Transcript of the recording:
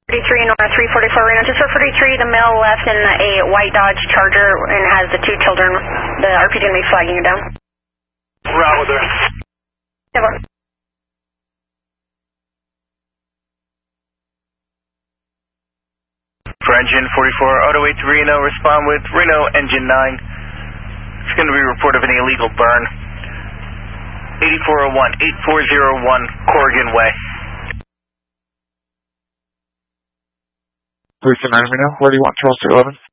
33 North 344 Reno. Just for 33, the male left in a white Dodge Charger and has the two children. The RP is going to be flagging you down. Route with her. Never. For engine 44, Auto 8 to Reno, respond with Reno engine 9. It's going to be a report of an illegal burn. 8401 Corrigan Way. 329 Reno, where do you want Charles 211?